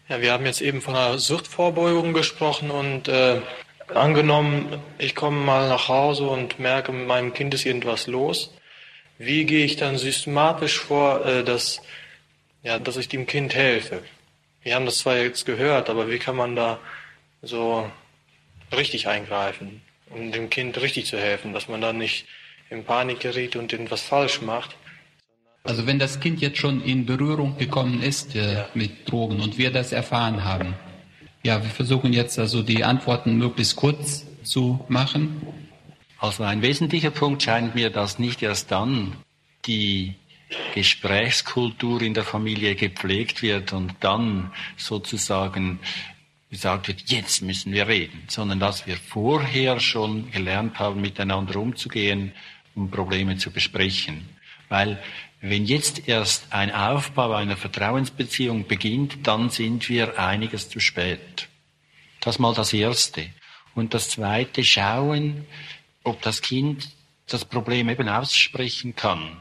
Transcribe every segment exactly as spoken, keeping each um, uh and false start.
Ja, wir haben jetzt eben von einer Suchtvorbeugung gesprochen und äh, angenommen, ich komme mal nach Hause und merke, mit meinem Kind ist irgendwas los. Wie gehe ich dann systematisch vor, äh, dass, ja, dass ich dem Kind helfe? Wir haben das zwar jetzt gehört, aber wie kann man da so richtig eingreifen, um dem Kind richtig zu helfen, dass man da nicht in Panik gerät und irgendwas falsch macht? Also wenn das Kind jetzt schon in Berührung gekommen ist äh, Ja. mit Drogen und wir das erfahren haben, ja, wir versuchen jetzt also die Antworten möglichst kurz zu machen. Also ein wesentlicher Punkt scheint mir, dass nicht erst dann die Gesprächskultur in der Familie gepflegt wird und dann sozusagen gesagt wird, jetzt müssen wir reden, sondern dass wir vorher schon gelernt haben, miteinander umzugehen, um Probleme zu besprechen. Weil wenn jetzt erst ein Aufbau einer Vertrauensbeziehung beginnt, dann sind wir einiges zu spät. Das mal das Erste. Und das Zweite, schauen, ob das Kind das Problem eben aussprechen kann.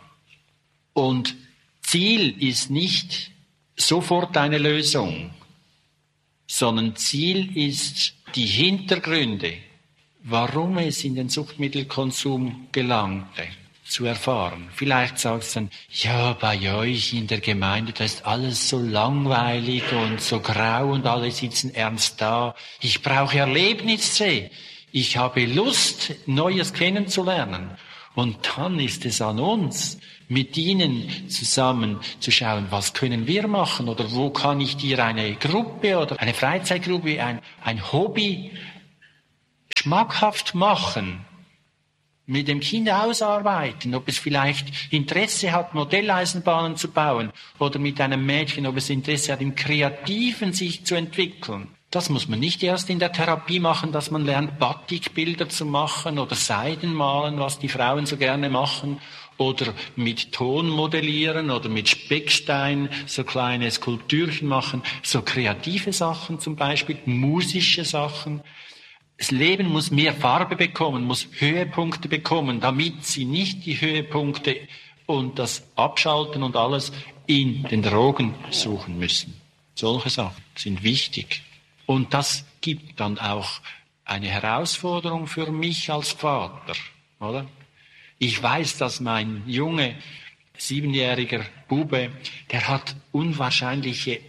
Und Ziel ist nicht sofort eine Lösung, sondern Ziel ist die Hintergründe, warum es in den Suchtmittelkonsum gelangte, zu erfahren. Vielleicht sagst du dann, ja, bei euch in der Gemeinde, da ist alles so langweilig und so grau und alle sitzen ernst da. Ich brauche Erlebnisse. Ich habe Lust, Neues kennenzulernen. Und dann ist es an uns, mit ihnen zusammen zu schauen, was können wir machen oder wo kann ich dir eine Gruppe oder eine Freizeitgruppe, ein, ein Hobby schmackhaft machen, mit dem Kind ausarbeiten, ob es vielleicht Interesse hat, Modelleisenbahnen zu bauen oder mit einem Mädchen, ob es Interesse hat, im Kreativen sich zu entwickeln. Das muss man nicht erst in der Therapie machen, dass man lernt, Batikbilder zu machen oder Seidenmalen, was die Frauen so gerne machen, oder mit Ton modellieren oder mit Speckstein so kleine Skulptürchen machen, so kreative Sachen zum Beispiel, musische Sachen. Das Leben muss mehr Farbe bekommen, muss Höhepunkte bekommen, damit sie nicht die Höhepunkte und das Abschalten und alles in den Drogen suchen müssen. Solche Sachen sind wichtig. Und das gibt dann auch eine Herausforderung für mich als Vater, oder? Ich weiß, dass mein Junge, siebenjähriger Bube, der hat unwahrscheinliche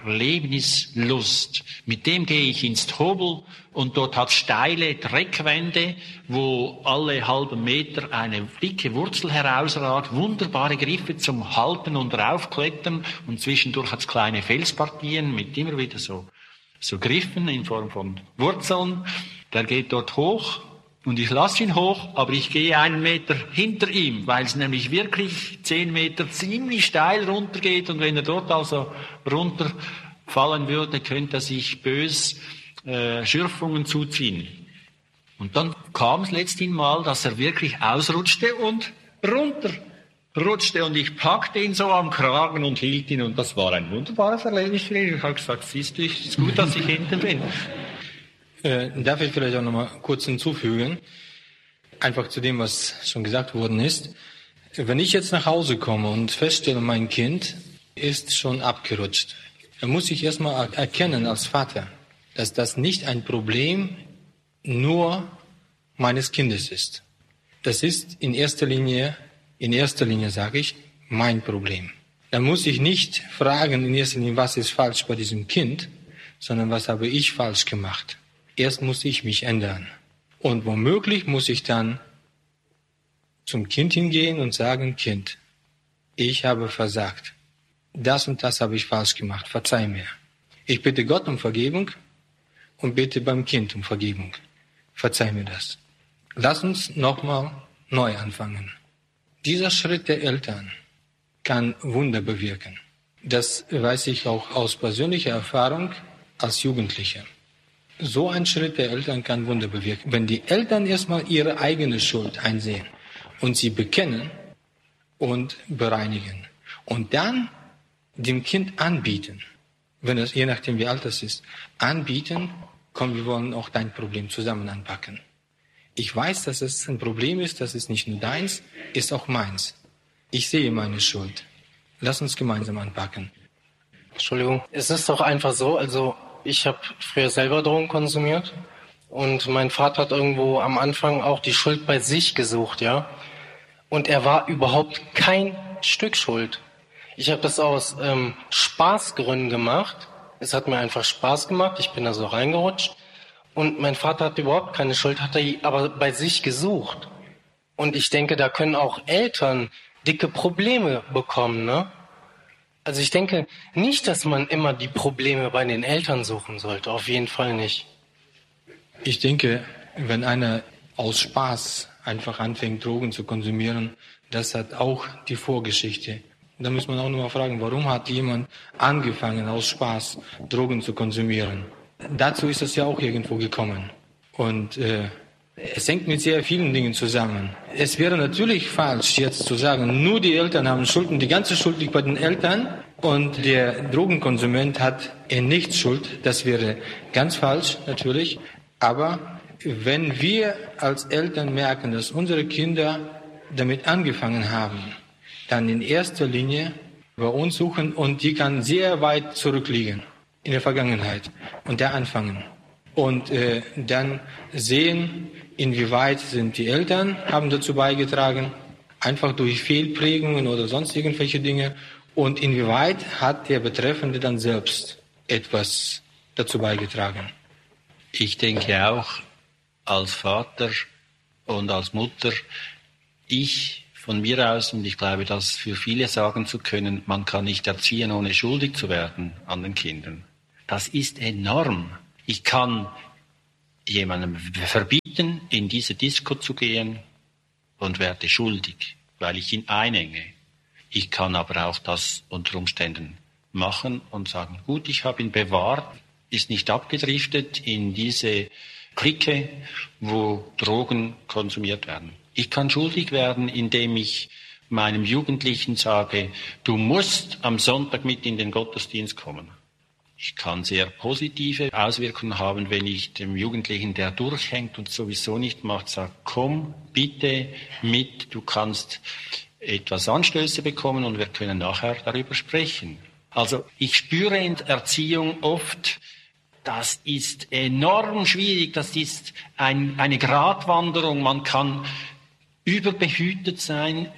Erlebnislust. Mit dem gehe ich ins Tobel und dort hat steile Dreckwände, wo alle halben Meter eine dicke Wurzel herausragt, wunderbare Griffe zum Halten und Raufklettern und zwischendurch hat es kleine Felspartien mit immer wieder so, so Griffen in Form von Wurzeln. Der geht dort hoch. Und ich lasse ihn hoch, aber ich gehe einen Meter hinter ihm, weil es nämlich wirklich zehn Meter ziemlich steil runtergeht. Und wenn er dort also runterfallen würde, könnte er sich bös äh, Schürfungen zuziehen. Und dann kam es letzthin mal, dass er wirklich ausrutschte und runterrutschte. Und ich packte ihn so am Kragen und hielt ihn. Und das war ein wunderbares Erlebnis für ihn. Ich habe gesagt, siehst du, es ist gut, dass ich hinten bin. Äh, darf ich vielleicht auch noch mal kurz hinzufügen, einfach zu dem, was schon gesagt worden ist. Wenn ich jetzt nach Hause komme und feststelle, mein Kind ist schon abgerutscht, dann muss ich erstmal erkennen als Vater, dass das nicht ein Problem nur meines Kindes ist. Das ist in erster Linie, in erster Linie sage ich, mein Problem. Dann muss ich nicht fragen in erster Linie, was ist falsch bei diesem Kind, sondern was habe ich falsch gemacht. Erst muss ich mich ändern. Und womöglich muss ich dann zum Kind hingehen und sagen, Kind, ich habe versagt. Das und das habe ich falsch gemacht. Verzeih mir. Ich bitte Gott um Vergebung und bitte beim Kind um Vergebung. Verzeih mir das. Lass uns nochmal neu anfangen. Dieser Schritt der Eltern kann Wunder bewirken. Das weiß ich auch aus persönlicher Erfahrung als Jugendlicher. So ein Schritt der Eltern kann Wunder bewirken. Wenn die Eltern erstmal ihre eigene Schuld einsehen und sie bekennen und bereinigen und dann dem Kind anbieten, wenn es, je nachdem wie alt es ist, anbieten, komm, wir wollen auch dein Problem zusammen anpacken. Ich weiß, dass es ein Problem ist, das ist nicht nur deins, ist auch meins. Ich sehe meine Schuld. Lass uns gemeinsam anpacken. Entschuldigung. Es ist doch einfach so, also ich habe früher selber Drogen konsumiert und mein Vater hat irgendwo am Anfang auch die Schuld bei sich gesucht, ja. Und er war überhaupt kein Stück schuld. Ich habe das aus ähm, Spaßgründen gemacht. Es hat mir einfach Spaß gemacht. Ich bin da so reingerutscht. Und mein Vater hat überhaupt keine Schuld, hat er aber bei sich gesucht. Und ich denke, da können auch Eltern dicke Probleme bekommen, ne? Also ich denke nicht, dass man immer die Probleme bei den Eltern suchen sollte. Auf jeden Fall nicht. Ich denke, wenn einer aus Spaß einfach anfängt, Drogen zu konsumieren, das hat auch die Vorgeschichte. Da muss man auch nur mal fragen, warum hat jemand angefangen, aus Spaß Drogen zu konsumieren? Dazu ist es ja auch irgendwo gekommen. Und äh, es hängt mit sehr vielen Dingen zusammen. Es wäre natürlich falsch, jetzt zu sagen, nur die Eltern haben Schuld und die ganze Schuld liegt bei den Eltern und der Drogenkonsument hat in nichts Schuld. Das wäre ganz falsch, natürlich. Aber wenn wir als Eltern merken, dass unsere Kinder damit angefangen haben, dann in erster Linie bei uns suchen und die kann sehr weit zurückliegen in der Vergangenheit und da anfangen. Und äh, dann sehen, inwieweit sind die Eltern, haben dazu beigetragen, einfach durch Fehlprägungen oder sonst irgendwelche Dinge. Und inwieweit hat der Betreffende dann selbst etwas dazu beigetragen. Ich denke auch, als Vater und als Mutter, ich von mir aus, und ich glaube, das für viele sagen zu können, man kann nicht erziehen, ohne schuldig zu werden an den Kindern. Das ist enorm. Ich kann jemandem verbieten, in diese Disco zu gehen und werde schuldig, weil ich ihn einenge. Ich kann aber auch das unter Umständen machen und sagen, gut, ich habe ihn bewahrt, ist nicht abgedriftet in diese Clique, wo Drogen konsumiert werden. Ich kann schuldig werden, indem ich meinem Jugendlichen sage, du musst am Sonntag mit in den Gottesdienst kommen. Ich kann sehr positive Auswirkungen haben, wenn ich dem Jugendlichen, der durchhängt und sowieso nicht macht, sage, komm bitte mit, du kannst etwas Anstöße bekommen und wir können nachher darüber sprechen. Also ich spüre in der Erziehung oft, das ist enorm schwierig, das ist ein, eine Gratwanderung, man kann überbehütet sein,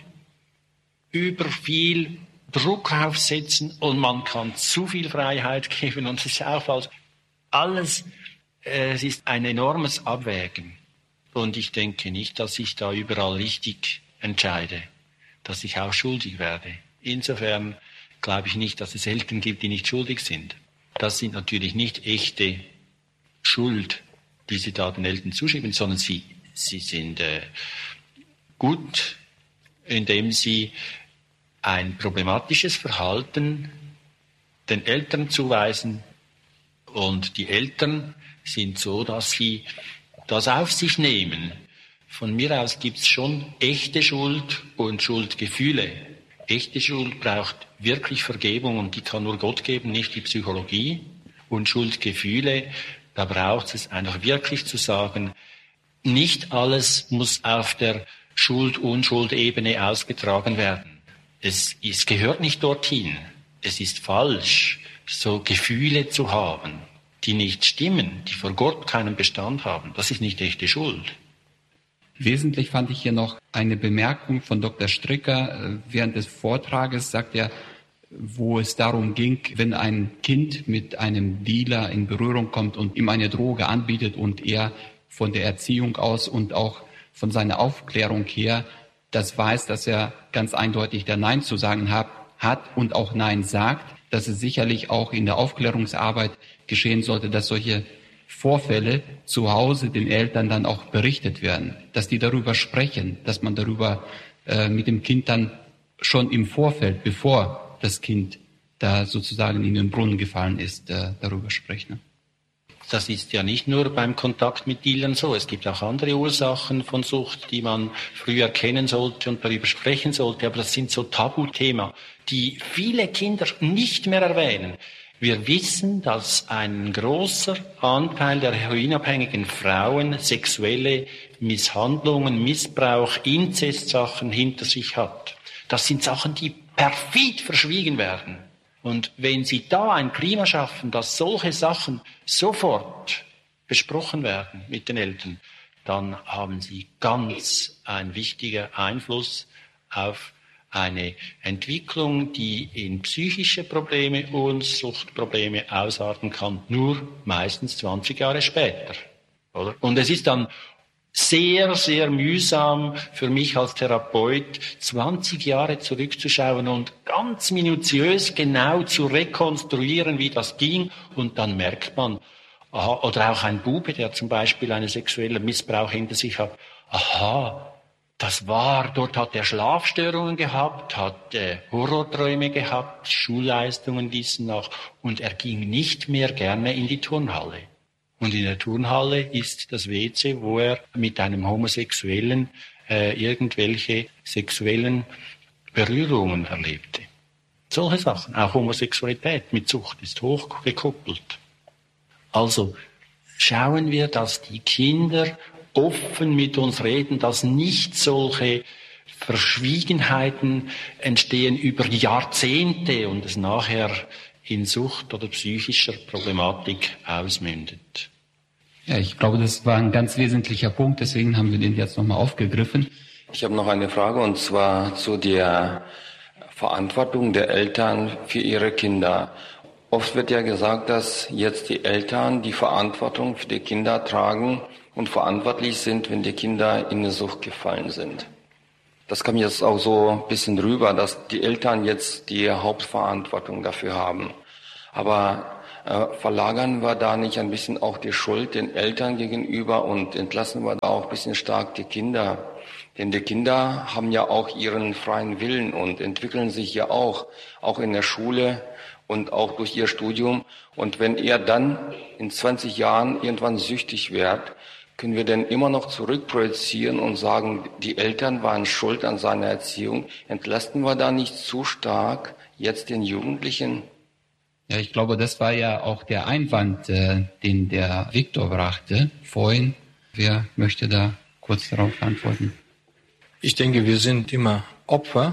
über viel Druck aufsetzen und man kann zu viel Freiheit geben und es ist auch falsch. Alles, äh, es ist ein enormes Abwägen und ich denke nicht, dass ich da überall richtig entscheide, dass ich auch schuldig werde. Insofern glaube ich nicht, dass es Eltern gibt, die nicht schuldig sind. Das sind natürlich nicht echte Schuld, die sie da den Eltern zuschieben, sondern sie, sie sind äh, gut, indem sie ein problematisches Verhalten den Eltern zuweisen und die Eltern sind so, dass sie das auf sich nehmen. Von mir aus gibt es schon echte Schuld und Schuldgefühle. Echte Schuld braucht wirklich Vergebung und die kann nur Gott geben, nicht die Psychologie. Und Schuldgefühle, da braucht es einfach wirklich zu sagen, nicht alles muss auf der Schuld-Unschuld-Ebene ausgetragen werden. Es, es gehört nicht dorthin. Es ist falsch, so Gefühle zu haben, die nicht stimmen, die vor Gott keinen Bestand haben. Das ist nicht echte Schuld. Wesentlich fand ich hier noch eine Bemerkung von Doktor Stricker. Während des Vortrages sagt er, wo es darum ging, wenn ein Kind mit einem Dealer in Berührung kommt und ihm eine Droge anbietet und er von der Erziehung aus und auch von seiner Aufklärung her das weiß, dass er ganz eindeutig der Nein zu sagen hat, hat und auch Nein sagt, dass es sicherlich auch in der Aufklärungsarbeit geschehen sollte, dass solche Vorfälle zu Hause den Eltern dann auch berichtet werden, dass die darüber sprechen, dass man darüber äh, mit dem Kind dann schon im Vorfeld, bevor das Kind da sozusagen in den Brunnen gefallen ist, äh, darüber spricht. Ne? Das ist ja nicht nur beim Kontakt mit Dealern so. Es gibt auch andere Ursachen von Sucht, die man früher kennen sollte und darüber sprechen sollte. Aber das sind so Tabuthemen, die viele Kinder nicht mehr erwähnen. Wir wissen, dass ein großer Anteil der heroinabhängigen Frauen sexuelle Misshandlungen, Missbrauch, Inzestsachen hinter sich hat. Das sind Sachen, die perfid verschwiegen werden. Und wenn Sie da ein Klima schaffen, dass solche Sachen sofort besprochen werden mit den Eltern, dann haben Sie ganz einen wichtigen Einfluss auf eine Entwicklung, die in psychische Probleme und Suchtprobleme ausarten kann, nur meistens zwanzig Jahre später. Oder? Und es ist dann sehr, sehr mühsam für mich als Therapeut, zwanzig Jahre zurückzuschauen und ganz minutiös genau zu rekonstruieren, wie das ging. Und dann merkt man, aha, oder auch ein Bube, der zum Beispiel einen sexuellen Missbrauch hinter sich hat, aha, das war, dort hat er Schlafstörungen gehabt, hat äh, Horrorträume gehabt, Schulleistungen ließen nach und er ging nicht mehr gerne in die Turnhalle. Und in der Turnhalle ist das W C, wo er mit einem Homosexuellen äh, irgendwelche sexuellen Berührungen erlebte. Solche Sachen, auch Homosexualität mit Sucht ist hochgekoppelt. Also schauen wir, dass die Kinder offen mit uns reden, dass nicht solche Verschwiegenheiten entstehen über Jahrzehnte und es nachher in Sucht oder psychischer Problematik ausmündet. Ja, ich glaube, das war ein ganz wesentlicher Punkt, deswegen haben wir den jetzt nochmal aufgegriffen. Ich habe noch eine Frage und zwar zu der Verantwortung der Eltern für ihre Kinder. Oft wird ja gesagt, dass jetzt die Eltern die Verantwortung für die Kinder tragen und verantwortlich sind, wenn die Kinder in eine Sucht gefallen sind. Das kam jetzt auch so ein bisschen rüber, dass die Eltern jetzt die Hauptverantwortung dafür haben. Aber äh, verlagern wir da nicht ein bisschen auch die Schuld den Eltern gegenüber und entlassen wir da auch ein bisschen stark die Kinder? Denn die Kinder haben ja auch ihren freien Willen und entwickeln sich ja auch, auch in der Schule und auch durch ihr Studium. Und wenn er dann in zwanzig Jahren irgendwann süchtig wird, können wir denn immer noch zurückprojizieren und sagen, die Eltern waren schuld an seiner Erziehung? Entlasten wir da nicht zu stark jetzt den Jugendlichen? Ja, ich glaube, das war ja auch der Einwand, äh, den der Viktor brachte vorhin. Wer möchte da kurz darauf antworten? Ich denke, wir sind immer Opfer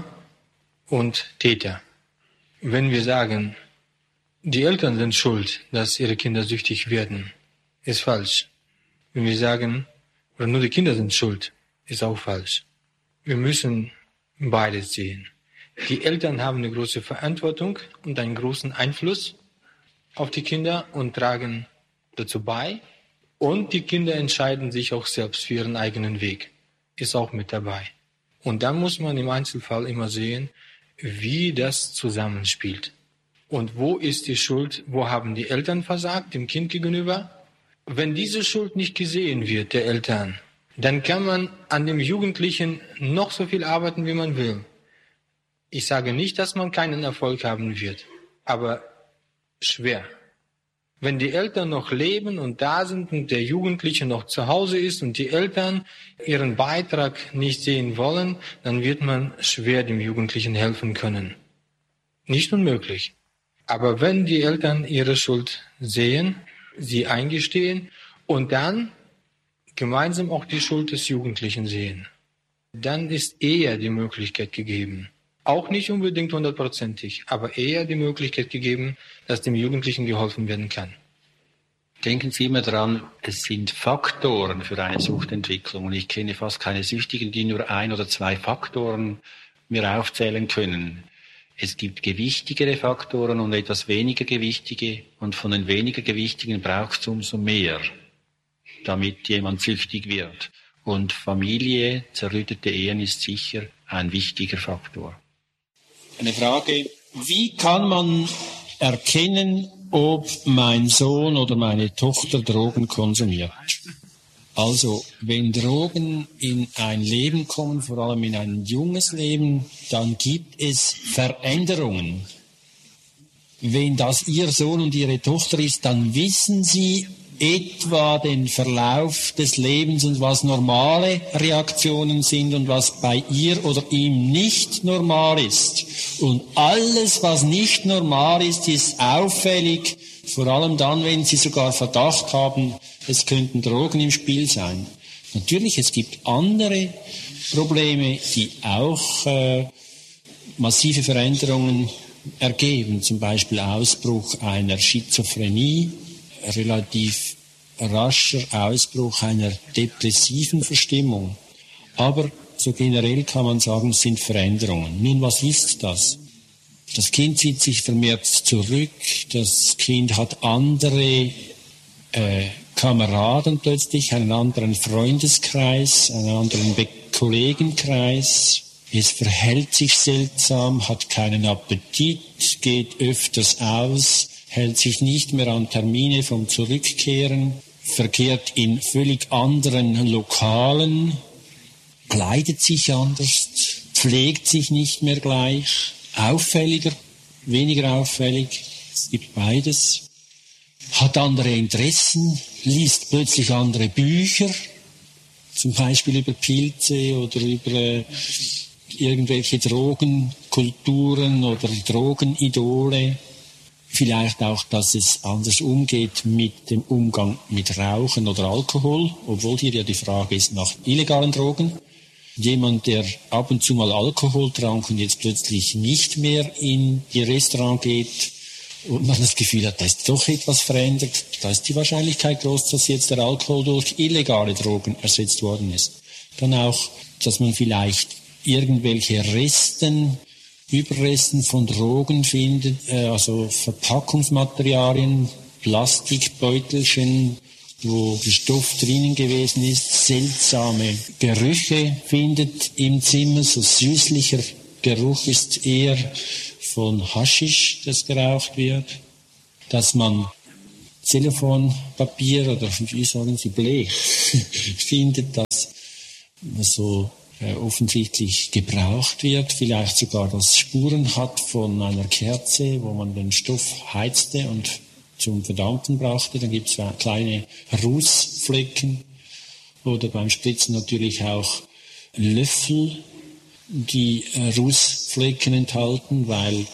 und Täter. Wenn wir sagen, die Eltern sind schuld, dass ihre Kinder süchtig werden, ist falsch. Wenn wir sagen, oder nur die Kinder sind schuld, ist auch falsch. Wir müssen beides sehen. Die Eltern haben eine große Verantwortung und einen großen Einfluss auf die Kinder und tragen dazu bei. Und die Kinder entscheiden sich auch selbst für ihren eigenen Weg. Ist auch mit dabei. Und dann muss man im Einzelfall immer sehen, wie das zusammenspielt. Und wo ist die Schuld, wo haben die Eltern versagt, dem Kind gegenüber? Wenn diese Schuld nicht gesehen wird, der Eltern, dann kann man an dem Jugendlichen noch so viel arbeiten, wie man will. Ich sage nicht, dass man keinen Erfolg haben wird, aber schwer. Wenn die Eltern noch leben und da sind und der Jugendliche noch zu Hause ist und die Eltern ihren Beitrag nicht sehen wollen, dann wird man schwer dem Jugendlichen helfen können. Nicht unmöglich. Aber wenn die Eltern ihre Schuld sehen, sie eingestehen und dann gemeinsam auch die Schuld des Jugendlichen sehen, dann ist eher die Möglichkeit gegeben, auch nicht unbedingt hundertprozentig, aber eher die Möglichkeit gegeben, dass dem Jugendlichen geholfen werden kann. Denken Sie immer dran, es sind Faktoren für eine Suchtentwicklung und ich kenne fast keine Süchtigen, die nur ein oder zwei Faktoren mir aufzählen können. Es gibt gewichtigere Faktoren und etwas weniger gewichtige und von den weniger gewichtigen braucht es umso mehr, damit jemand süchtig wird. Und Familie, zerrüttete Ehen ist sicher ein wichtiger Faktor. Eine Frage, wie kann man erkennen, ob mein Sohn oder meine Tochter Drogen konsumiert? Also, wenn Drogen in ein Leben kommen, vor allem in ein junges Leben, dann gibt es Veränderungen. Wenn das Ihr Sohn und Ihre Tochter ist, dann wissen Sie etwa den Verlauf des Lebens und was normale Reaktionen sind und was bei ihr oder ihm nicht normal ist. Und alles, was nicht normal ist, ist auffällig, vor allem dann, wenn Sie sogar Verdacht haben, es könnten Drogen im Spiel sein. Natürlich, es gibt andere Probleme, die auch äh, massive Veränderungen ergeben, zum Beispiel Ausbruch einer Schizophrenie, relativ rascher Ausbruch einer depressiven Verstimmung. Aber so generell kann man sagen, es sind Veränderungen. Nun, was ist das? Das Kind zieht sich vermehrt zurück, das Kind hat andere äh, Kameraden plötzlich, einen anderen Freundeskreis, einen anderen Be- Kollegenkreis. Es verhält sich seltsam, hat keinen Appetit, geht öfters aus, hält sich nicht mehr an Termine vom Zurückkehren, verkehrt in völlig anderen Lokalen, kleidet sich anders, pflegt sich nicht mehr gleich, auffälliger, weniger auffällig, es gibt beides, hat andere Interessen, liest plötzlich andere Bücher, zum Beispiel über Pilze oder über äh, irgendwelche Drogenkulturen oder Drogenidole. Vielleicht auch, dass es anders umgeht mit dem Umgang mit Rauchen oder Alkohol, obwohl hier ja die Frage ist nach illegalen Drogen. Jemand, der ab und zu mal Alkohol trank und jetzt plötzlich nicht mehr in die Restaurant geht und man das Gefühl hat, da ist doch etwas verändert, da ist die Wahrscheinlichkeit groß, dass jetzt der Alkohol durch illegale Drogen ersetzt worden ist. Dann auch, dass man vielleicht irgendwelche Resten, Überresten von Drogen findet, also Verpackungsmaterialien, Plastikbeutelchen, wo der Stoff drinnen gewesen ist, seltsame Gerüche findet im Zimmer, so süßlicher Geruch ist eher von Haschisch, das geraucht wird, dass man Telefonpapier oder wie sagen Sie Blech findet, das so äh, offensichtlich gebraucht wird, vielleicht sogar das Spuren hat von einer Kerze, wo man den Stoff heizte und zum Verdampfen brauchte, dann gibt es kleine Rußflecken oder beim Spritzen natürlich auch Löffel, die Rußflecken enthalten, weil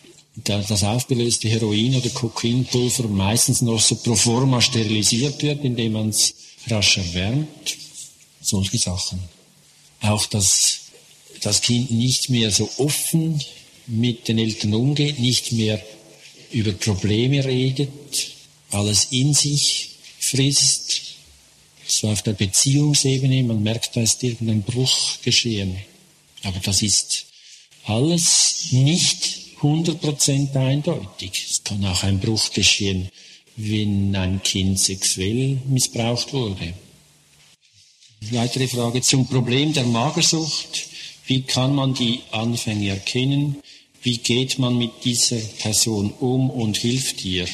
das aufgelöste Heroin oder Kokainpulver meistens noch so pro forma sterilisiert wird, indem man es rasch erwärmt. Solche Sachen. Auch, dass das Kind nicht mehr so offen mit den Eltern umgeht, nicht mehr über Probleme redet, alles in sich frisst, so auf der Beziehungsebene, man merkt, da ist irgendein Bruch geschehen. Aber das ist alles nicht hundert Prozent eindeutig. Es kann auch ein Bruch geschehen, wenn ein Kind sexuell missbraucht wurde. Weitere Frage zum Problem der Magersucht. Wie kann man die Anfänge erkennen? Wie geht man mit dieser Person um und hilft ihr?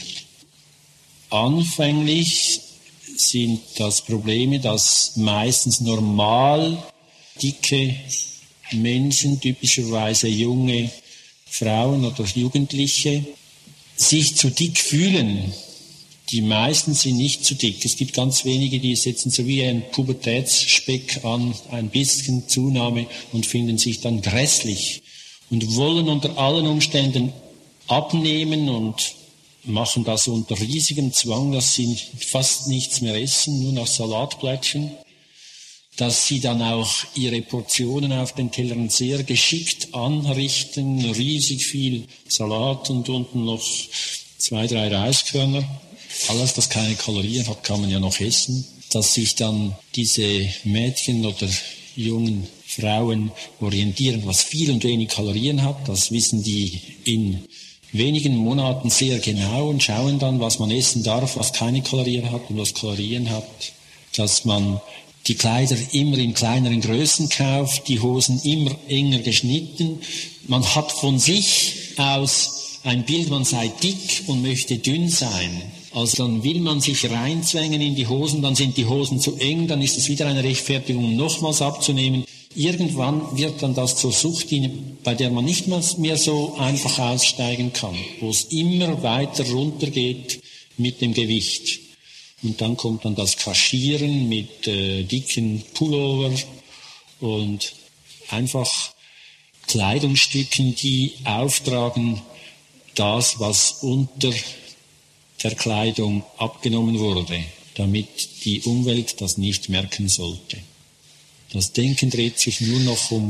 Anfänglich sind das Probleme, dass meistens normal dicke Menschen, typischerweise junge Frauen oder Jugendliche, sich zu dick fühlen. Die meisten sind nicht zu dick. Es gibt ganz wenige, die setzen so wie ein Pubertätsspeck an, ein bisschen Zunahme und finden sich dann grässlich und wollen unter allen Umständen abnehmen und machen das unter riesigem Zwang, dass sie fast nichts mehr essen, nur noch Salatblättchen, dass sie dann auch ihre Portionen auf den Tellern sehr geschickt anrichten, riesig viel Salat und unten noch zwei, drei Reiskörner. Alles, das keine Kalorien hat, kann man ja noch essen. Dass sich dann diese Mädchen oder jungen Frauen orientieren, was viel und wenig Kalorien hat, das wissen die in wenigen Monaten sehr genau und schauen dann, was man essen darf, was keine Kalorien hat und was Kalorien hat. Dass man die Kleider immer in kleineren Größen kauft, die Hosen immer enger geschnitten. Man hat von sich aus ein Bild, man sei dick und möchte dünn sein. Also dann will man sich reinzwängen in die Hosen, dann sind die Hosen zu eng, dann ist es wieder eine Rechtfertigung, nochmals abzunehmen. Irgendwann wird dann das zur Sucht, bei der man nicht mehr so einfach aussteigen kann, wo es immer weiter runtergeht mit dem Gewicht. Und dann kommt dann das Kaschieren mit äh, dicken Pullover und einfach Kleidungsstücken, die auftragen das, was unter der Kleidung abgenommen wurde, damit die Umwelt das nicht merken sollte. Das Denken dreht sich nur noch um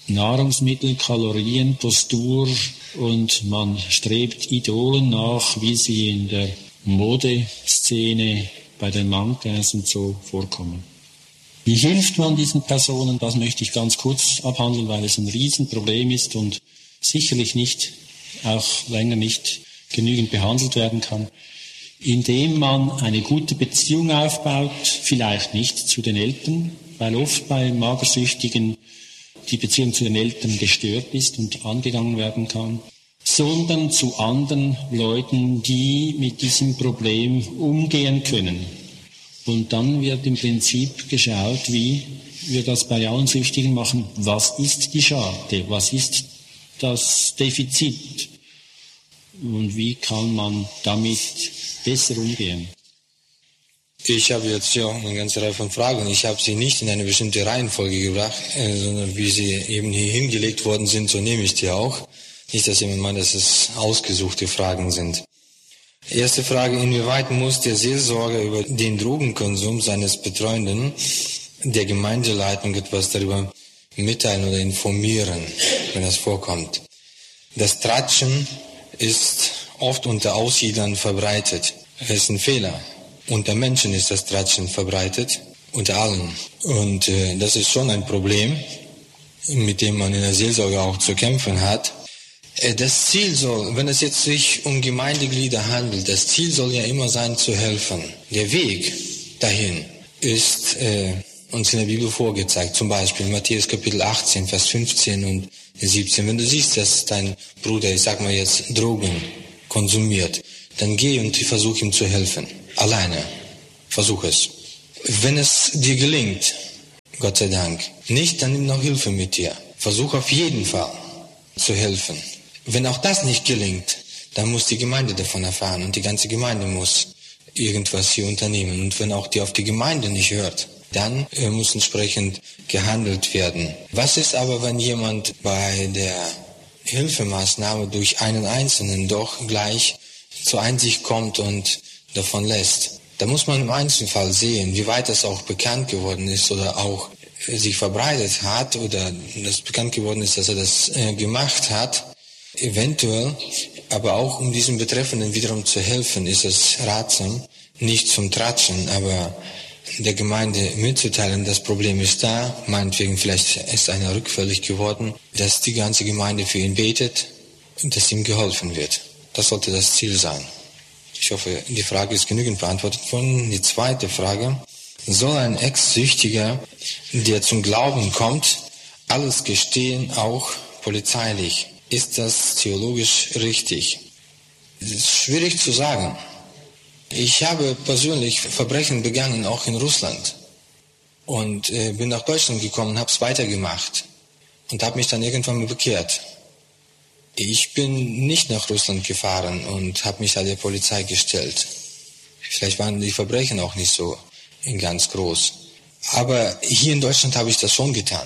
Nahrungsmittel, Kalorien, Postur und man strebt Idolen nach, wie sie in der Modeszene bei den Mannequins und so vorkommen. Wie hilft man diesen Personen? Das möchte ich ganz kurz abhandeln, weil es ein Riesenproblem ist und sicherlich nicht, auch länger nicht genügend behandelt werden kann. Indem man eine gute Beziehung aufbaut, vielleicht nicht zu den Eltern, weil oft bei Magersüchtigen die Beziehung zu den Eltern gestört ist und angegangen werden kann, sondern zu anderen Leuten, die mit diesem Problem umgehen können. Und dann wird im Prinzip geschaut, wie wir das bei allen Süchtigen machen. Was ist die Scharte? Was ist das Defizit? Und wie kann man damit besser umgehen? Ich habe jetzt ja eine ganze Reihe von Fragen. Ich habe sie nicht in eine bestimmte Reihenfolge gebracht, äh, sondern wie sie eben hier hingelegt worden sind, so nehme ich die auch. Nicht, dass jemand meint, dass es ausgesuchte Fragen sind. Erste Frage: Inwieweit muss der Seelsorger über den Drogenkonsum seines Betreuenden der Gemeindeleitung etwas darüber mitteilen oder informieren, wenn das vorkommt? Das Tratschen ist oft unter Aussiedlern verbreitet. Es ist ein Fehler. Unter Menschen ist das Tratschen verbreitet, unter allen. Und äh, das ist schon ein Problem, mit dem man in der Seelsorge auch zu kämpfen hat. Äh, das Ziel soll, wenn es jetzt sich um Gemeindeglieder handelt, das Ziel soll ja immer sein, zu helfen. Der Weg dahin ist äh, uns in der Bibel vorgezeigt. Zum Beispiel in Matthäus Kapitel achtzehn, Vers fünfzehn und siebzehn. Wenn du siehst, dass dein Bruder, ich sag mal jetzt, Drogen konsumiert, dann geh und versuch ihm zu helfen. Alleine. Versuch es. Wenn es dir gelingt, Gott sei Dank, nicht, dann nimm noch Hilfe mit dir. Versuch auf jeden Fall zu helfen. Wenn auch das nicht gelingt, dann muss die Gemeinde davon erfahren und die ganze Gemeinde muss irgendwas hier unternehmen. Und wenn auch die auf die Gemeinde nicht hört, dann äh, muss entsprechend gehandelt werden. Was ist aber, wenn jemand bei der Hilfemaßnahme durch einen Einzelnen doch gleich zur Einsicht kommt und davon lässt? Da muss man im Einzelfall sehen, wie weit das auch bekannt geworden ist oder auch äh, sich verbreitet hat oder das bekannt geworden ist, dass er das äh, gemacht hat. Eventuell, aber auch um diesem Betreffenden wiederum zu helfen, ist es ratsam, nicht zum Tratschen, aber der Gemeinde mitzuteilen, das Problem ist da, meinetwegen vielleicht ist einer rückfällig geworden, dass die ganze Gemeinde für ihn betet und dass ihm geholfen wird. Das sollte das Ziel sein. Ich hoffe, die Frage ist genügend beantwortet worden. Die zweite Frage: Soll ein Ex-Süchtiger, der zum Glauben kommt, alles gestehen, auch polizeilich? Ist das theologisch richtig? Es ist schwierig zu sagen. Ich habe persönlich Verbrechen begangen, auch in Russland. Und äh, bin nach Deutschland gekommen, habe es weitergemacht und habe mich dann irgendwann mal bekehrt. Ich bin nicht nach Russland gefahren und habe mich da der Polizei gestellt. Vielleicht waren die Verbrechen auch nicht so ganz groß. Aber hier in Deutschland habe ich das schon getan.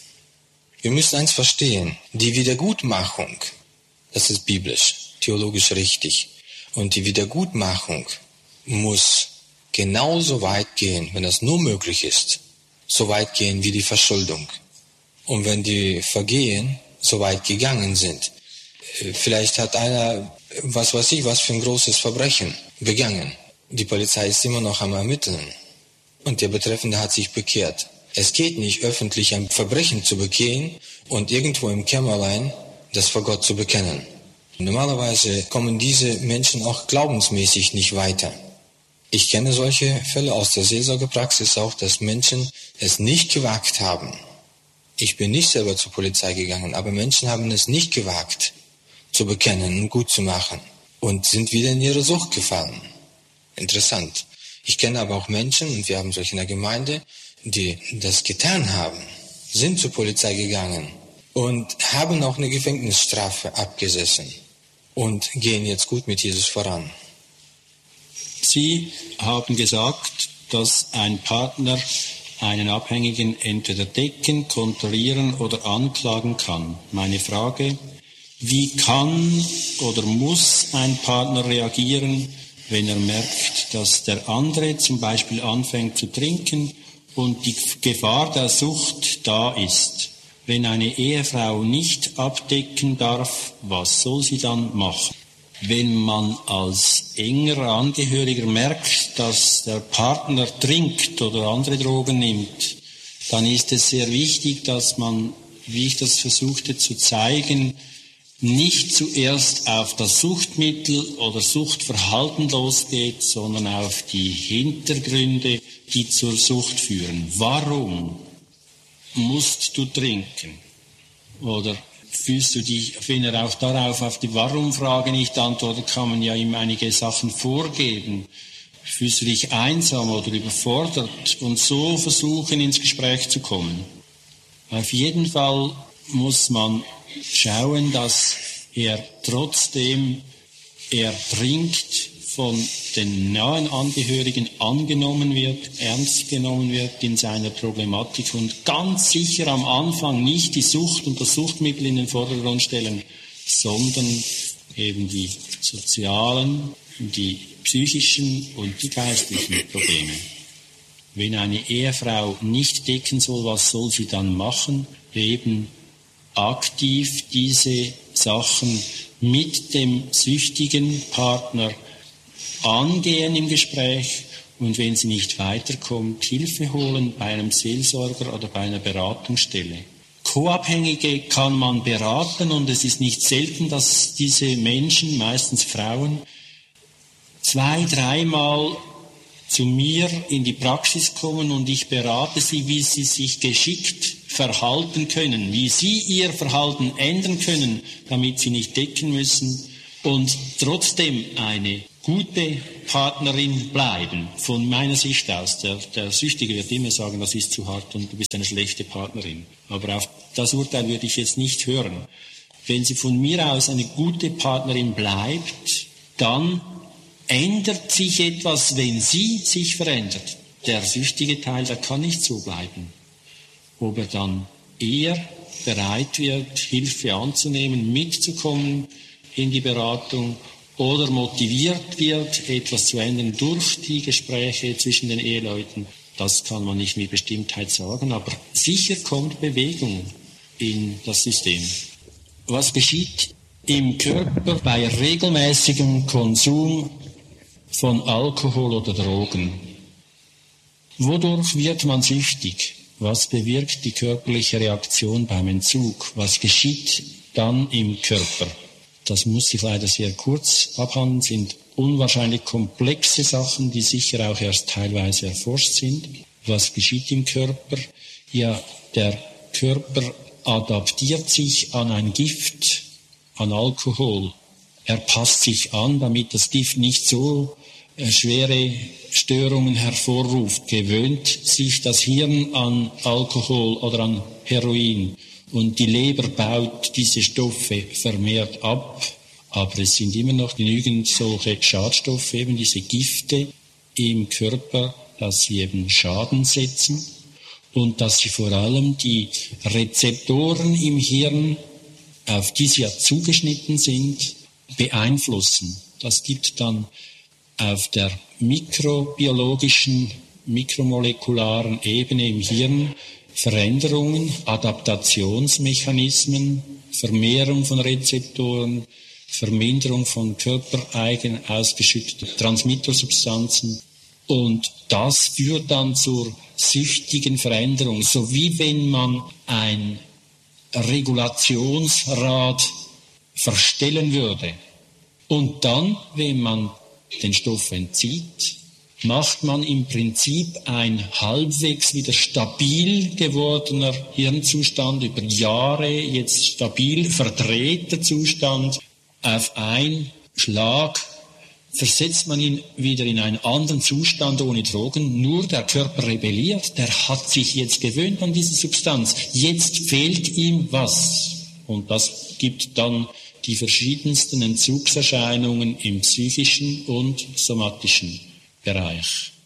Wir müssen eins verstehen: Die Wiedergutmachung, das ist biblisch, theologisch richtig. Und die Wiedergutmachung muss genauso weit gehen, wenn das nur möglich ist, so weit gehen wie die Verschuldung. Und wenn die Vergehen so weit gegangen sind, vielleicht hat einer, was weiß ich, was für ein großes Verbrechen begangen. Die Polizei ist immer noch am Ermitteln und der Betreffende hat sich bekehrt. Es geht nicht, öffentlich ein Verbrechen zu begehen und irgendwo im Kämmerlein das vor Gott zu bekennen. Normalerweise kommen diese Menschen auch glaubensmäßig nicht weiter. Ich kenne solche Fälle aus der Seelsorgepraxis auch, dass Menschen es nicht gewagt haben. Ich bin nicht selber zur Polizei gegangen, aber Menschen haben es nicht gewagt, zu bekennen und gut zu machen und sind wieder in ihre Sucht gefallen. Interessant. Ich kenne aber auch Menschen, und wir haben solche in der Gemeinde, die das getan haben, sind zur Polizei gegangen und haben auch eine Gefängnisstrafe abgesessen und gehen jetzt gut mit Jesus voran. Sie haben gesagt, dass ein Partner einen Abhängigen entweder decken, kontrollieren oder anklagen kann. Meine Frage: Wie kann oder muss ein Partner reagieren, wenn er merkt, dass der andere zum Beispiel anfängt zu trinken und die Gefahr der Sucht da ist? Wenn eine Ehefrau nicht abdecken darf, was soll sie dann machen? Wenn man als enger Angehöriger merkt, dass der Partner trinkt oder andere Drogen nimmt, dann ist es sehr wichtig, dass man, wie ich das versuchte zu zeigen, nicht zuerst auf das Suchtmittel oder Suchtverhalten losgeht, sondern auf die Hintergründe, die zur Sucht führen. Warum musst du trinken? Oder fühlst du dich, wenn er auch darauf auf die Warum-Frage nicht antwortet, kann man ja ihm einige Sachen vorgeben. Fühlst du dich einsam oder überfordert? Und so versuchen, ins Gespräch zu kommen. Auf jeden Fall muss man schauen, dass er trotzdem, er trinkt, von den nahen Angehörigen angenommen wird, ernst genommen wird in seiner Problematik und ganz sicher am Anfang nicht die Sucht und das Suchtmittel in den Vordergrund stellen, sondern eben die sozialen, die psychischen und die geistlichen Probleme. Wenn eine Ehefrau nicht decken soll, was soll sie dann machen? Eben aktiv diese Sachen mit dem süchtigen Partner angehen im Gespräch und wenn sie nicht weiterkommt, Hilfe holen bei einem Seelsorger oder bei einer Beratungsstelle. Co-Abhängige kann man beraten und es ist nicht selten, dass diese Menschen, meistens Frauen, zwei, dreimal zu mir in die Praxis kommen und ich berate sie, wie sie sich geschickt verhalten können, wie sie ihr Verhalten ändern können, damit sie nicht decken müssen und trotzdem eine gute Partnerin bleiben, von meiner Sicht aus. Der, der Süchtige wird immer sagen, das ist zu hart und du bist eine schlechte Partnerin. Aber auf das Urteil würde ich jetzt nicht hören. Wenn sie von mir aus eine gute Partnerin bleibt, dann ändert sich etwas, wenn sie sich verändert. Der süchtige Teil, der kann nicht so bleiben. Ob er dann eher bereit wird, Hilfe anzunehmen, mitzukommen in die Beratung oder motiviert wird, etwas zu ändern durch die Gespräche zwischen den Eheleuten, das kann man nicht mit Bestimmtheit sagen, aber sicher kommt Bewegung in das System. Was geschieht im Körper bei regelmäßigem Konsum von Alkohol oder Drogen? Wodurch wird man süchtig? Was bewirkt die körperliche Reaktion beim Entzug? Was geschieht dann im Körper? Das muss ich leider sehr kurz abhandeln, sind unwahrscheinlich komplexe Sachen, die sicher auch erst teilweise erforscht sind. Was geschieht im Körper? Ja, der Körper adaptiert sich an ein Gift, an Alkohol. Er passt sich an, damit das Gift nicht so äh, schwere Störungen hervorruft. Gewöhnt sich das Hirn an Alkohol oder an Heroin. Und die Leber baut diese Stoffe vermehrt ab, aber es sind immer noch genügend solche Schadstoffe, eben diese Gifte im Körper, dass sie eben Schaden setzen und dass sie vor allem die Rezeptoren im Hirn, auf die sie ja zugeschnitten sind, beeinflussen. Das gibt dann auf der mikrobiologischen, mikromolekularen Ebene im Hirn Veränderungen, Adaptationsmechanismen, Vermehrung von Rezeptoren, Verminderung von körpereigen ausgeschütteten Transmittersubstanzen. Und das führt dann zur süchtigen Veränderung, so wie wenn man ein Regulationsrad verstellen würde. Und dann, wenn man den Stoff entzieht, macht man im Prinzip ein halbwegs wieder stabil gewordener Hirnzustand, über Jahre jetzt stabil verdrehter Zustand, auf einen Schlag versetzt man ihn wieder in einen anderen Zustand ohne Drogen, nur der Körper rebelliert, der hat sich jetzt gewöhnt an diese Substanz, jetzt fehlt ihm was. Und das gibt dann die verschiedensten Entzugserscheinungen im psychischen und somatischen Bereich.